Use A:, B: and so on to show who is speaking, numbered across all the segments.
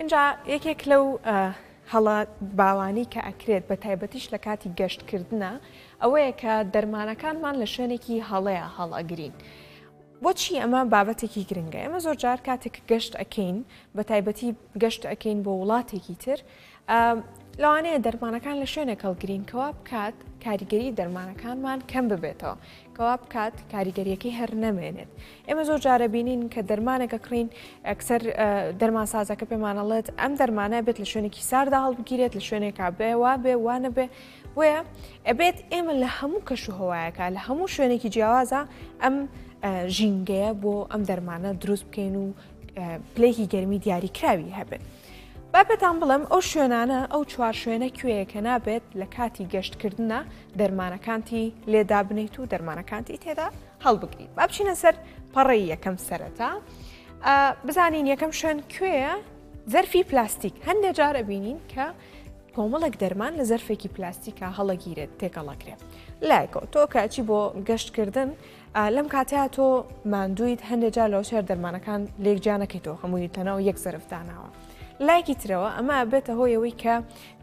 A: اینجا یەکێک لەو هەڵە باوانی کە ئەکرێت بە تایبەتیش لە کاتی گەشتکردنە ئەوەیە کە دەرمانەکانمان لە شوێنێکی هەڵەیە هەڵئەگرین. بۆچی ئەمە بابەتێکی گرنگە؟ ئێمە زۆر جار کاتێک گەشت ئەکەین بە تایبەتی گەشت ئەکەین بۆ وڵاتێکی تر لەوانەیە دەرمانەکان لە شوێنێک هەڵگرین کەوا بکات کاریگەری دەرمانەکانمان کەم ببێتەوە کەوا بکات کاریگەریەکەی هەر نەمێنێت. ئێمە زۆر جارە بینین کە دەرمانێکە کڕین ئەکسەر دەرمانسازەکە پێمانەڵێت ئەم دەرمانە بێت لە شوێنێکی ساردا هەڵبگیرێت لە شوێنێکا بێ وا بێ وانە بێ بۆیە ئەبێت ئێمە لە هەموو کەشوهەوایەکە لە هەموو شوێنێکی جیاوازە ئەم ژینگەیە بۆ ئەم دەرمانە دروست بکەین و پلەیەکی گەرمی دیاریکراوی هەبێت. بابێتان بڵم ئەو شوێنانە ئەو چوار شوێنە کوێیە کە نابێت لە کاتی گەشتکردنە دەرمانەکانتی لێدا بنیت و دەرمانەکانتی تێدا هەڵبگریت. با بچینە سەر پەڕی یەکەم سەرەتا بزانین یەکەم شوێن کوێیە؟ زەرفی پلاستیک. هەندێک جارە بینین کە کۆمەڵێک دەرمان لە زەرفێکی پلاستیکە هەڵەگیرێت تێکەڵەکرێت. لایکۆ تۆ کەچی بۆ گەشتکردن لەم کاتەیە تۆ ماندوویت هەندێک جار لەو شێر دەرمانەکان لێکجانەکەیتەوە هەمووی تەنەوە یەک زەرفداناوە. لایکی ترەوە ئەمە بێتە هۆیەوەی کە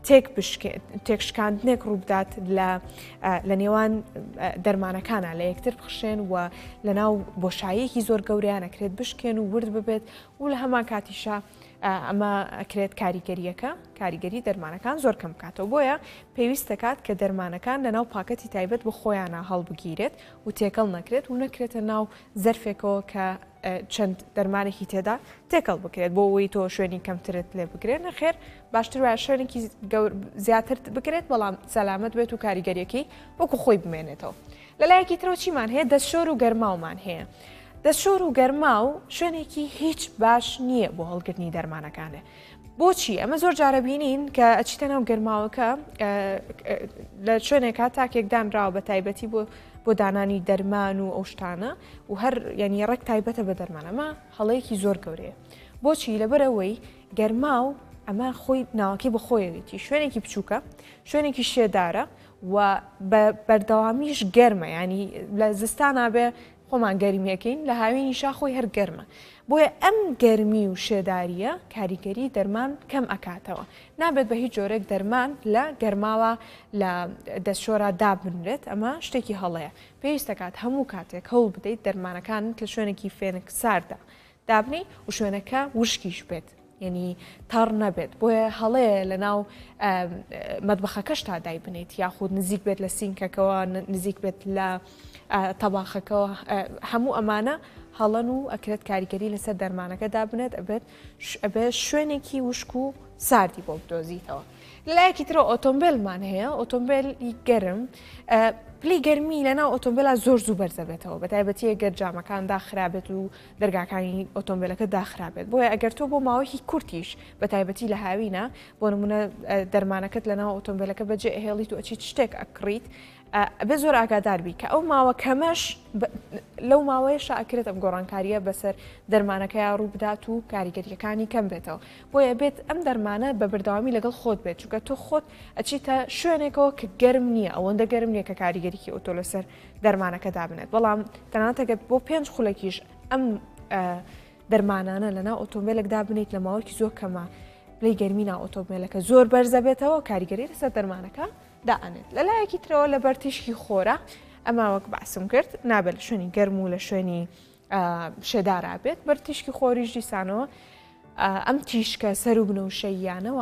A: تێکشکاندنێک ڕووبدات لە نێوان دەرمانەکانە لە یەکتر بخشێن و لە ناو بۆشاییەکی زۆر گەوریانەکرێت بشکێن و ورد ببێت و لە هەمان کاتیشە ئەمە ئەکرێت کاریگەریەکە کاریگەری دەرمانەکان زۆر کەم بکاتەوە. بۆیە پێویست دەکات کە دەرمانەکان لە ناو پاکەتی تایبەت بە خۆیانە هەڵبگیرێت و تێکەڵ نەکرێت و نەکرێتە ناو زەرفێکەوە کە چەند دەرمانێکی تێدا تێکەڵ بکرێت بۆ ئەوەی تۆ شوێنی کەمترت لێ بگرێت نەخێر باشتر وایە شوێنێکی زیاتر بکرێت بەڵام سەلامەت بێت و کاریگەریەکەی وەکو خۆی بمێنێتەوە. لە لایەکی ترەوە چیمان هەیە؟ دەستشۆر و گەرماومان هەیە. دەستشۆر و گەرماو شوێنێکی هیچ باش نییە بۆ هەڵگرتنی دەرمانەکانە. بۆچی؟ ئەمە زۆر جارە بینین کە ئەچیتە ناو گەرماوەکە لە شوێنێکا تاکێک دانراوە بە تایبەتی بۆ دانانی دەرمان و ئەو شتانە و هەر ینی ڕێک تایبەتە بە دەرمانەمە هەڵەیەکی زۆر گەورەیە. بۆچی؟ لەبەرەوەی گەرماو ئەمە خۆی ناوەکەی بە خۆیەوێتی شوێنێکی بچووکە شوێنێکی شێدارە و بەردەوامیش گەرمە ینی لە زستانە بێ خۆمان گەرمیەکەین لە هاوێنیشا خۆی هەر گەرمە. بۆیە ئەم گەرمی و شێداریە کاریگەری دەرمان کەم ئەکاتەوە. نابێت بە هیچ جۆرێک دەرمان لە گەرماوە لە دەستشۆرە دابنرێت ئەمە شتێکی هەڵەیە. پێویست دەکات هەموو کاتێک هەوڵ بدەیت دەرمانەکانت لە شوێنێکی فێنک ساردا دابنی و شوێنەکە وشکیش بێت. یعنی تاڕ نەبێت بۆیە هەڵەیە لە ناو مەتبەخەکەشتا دای بنیت یاخود نزیک بێت لە سینکەکەەوە نزیک بێت لە تەباخەکەەوە هەموو ئەمانە هەڵەن و ئەکرێت کاریگەری لەسەر دەرمانەکە دابنێت ئەبێت شوێنێکی وشک و ساردی بۆ بدۆزیتەوە. لایەکی ترە ئۆتۆمبیلمان هەیە ئۆتۆمبیلی گەرم پلی گەرمی لەناو ئۆتۆمبیلە زۆر زوو بەرزەبێتەوە بە تایبەتی ئەگەر جامەکان داخرابێت و دەرگاکانی ئۆتۆمبیلەکە داخرابێت. بۆیە ئەگەر تۆ بۆ ماوەیەکی کورتیش بە تایبەتی لە هاوینە بۆ نمونە دەرمانەکەت لەناو ئۆتۆمبیلەکە بەجێ هێڵیت و ئەچیت شتێک ئەکڕیت ئەبێ زۆر ئاگاداربی کە ئەو ماوە کەمەش لەو ماوەیەشە ئەکرێت ئەم گۆڕانکاریە بەسەر دەرمانەکەی ڕوو بدات و کاریگەریەکانی کەم بێتەوە. بۆیە بێت ئەم دەرمانە بە بەردەوامی لەگەڵ خۆت بێت چونکە تۆ خۆت ئەچیتە شوێنێکەوە کە گەرم نییە ئەوەندە گەرم نییە کە کاریگەریکی ئۆتۆ لەسەر دەرمانەکە دابنێت. بەڵام تەنانەتەگەت بۆ 5 خولەکیش ئەم دەرمانانە لەناو ئۆتۆمبیلێک دابنیت لە ماوەیەکی زۆر کەمە پلەی گەرمینا ئۆتۆمبیلەکە زۆر بەرزەبێتەوە کاریگەری لەسەر دەرمانەکە دائنێت. لە لایەکی ترەوە لە بەرتیشکی خۆرە ئەمە وەک باسم کرد نابێت لە شوێنی گەرم و لە شوێنی شێدارا بێت. بەرتیشکی خۆریش دیسانەوە ئەم تیشکە سەر و بنەوشەیانەوە